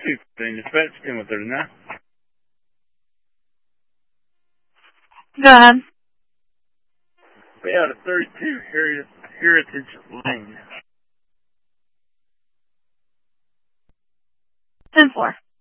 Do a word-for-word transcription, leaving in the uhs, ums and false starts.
two thing. The fat's came with her now. Go ahead. Be out of thirty-two Heritage Lane. ten four.